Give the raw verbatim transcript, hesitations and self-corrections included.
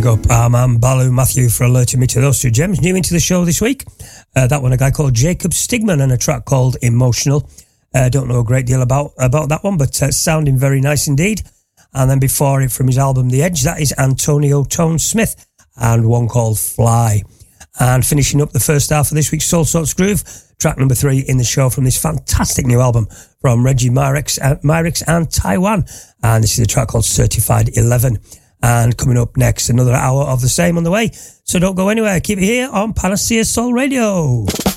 Big up our man Balu Matthew for alerting me to those two gems. New into the show this week. Uh, that one, a guy called Jacob Stigman and a track called Emotional. I uh, don't know a great deal about, about that one, but uh, sounding very nice indeed. And then before it, from his album The Edge, that is Antonio Tone Smith and one called Fly. And finishing up the first half of this week's Soul Sorts Groove, track number three in the show from this fantastic new album from Reggie Myrex, uh, Myrex and Taiwan. And this is a track called Certified eleven. And coming up next, another hour of the same on the way. So don't go anywhere. Keep it here on Panacea Soul Radio.